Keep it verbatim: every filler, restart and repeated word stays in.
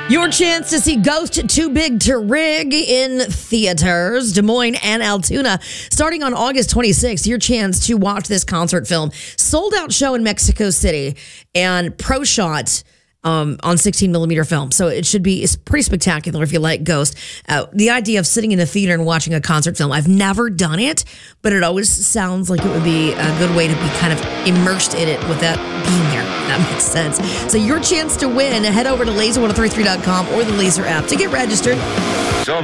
Your chance to see Ghost Too Big to Rig in theaters, Des Moines and Altoona. Starting on August twenty-sixth, your chance to watch this concert film. Sold out show in Mexico City and pro shot um, on sixteen millimeter film. So it should be, it's pretty spectacular if you like Ghost. Uh, the idea of sitting in the theater and watching a concert film, I've never done it, but it always sounds like it would be a good way to be kind of immersed in it without being there. That makes sense. So your chance to win, head over to laser ten thirty-three dot com or the Laser app to get registered. So